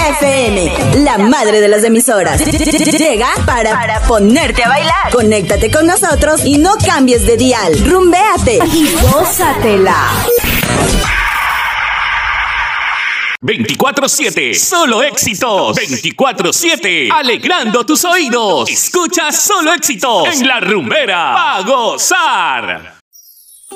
FM, la madre de las emisoras. Llega para ponerte a bailar. Conéctate con nosotros y no cambies de dial. Rumbéate y gózatela. 24/7, solo éxitos. 24/7, alegrando tus oídos. Escucha solo éxitos en La Rumbera. ¡A gozar!